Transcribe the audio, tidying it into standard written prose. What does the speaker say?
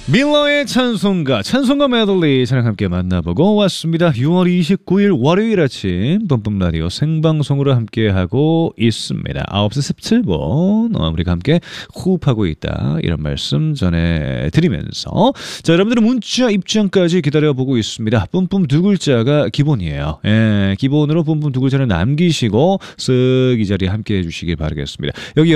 밀러의 찬송가 메들리 저랑 함께 만나보고 왔습니다. 6월 29일 월요일 아침 뿜뿜라디오 생방송으로 함께하고 있습니다. 9시 17분 우리가 함께 호흡하고 있다 이런 말씀 전해드리면서 자, 여러분들은 문자 입장까지 기다려보고 있습니다. 뿜뿜 두 글자가 기본이에요. 예, 기본으로 뿜뿜 두 글자를 남기시고 쓱 이 자리에 함께해 주시길 바라겠습니다. 여기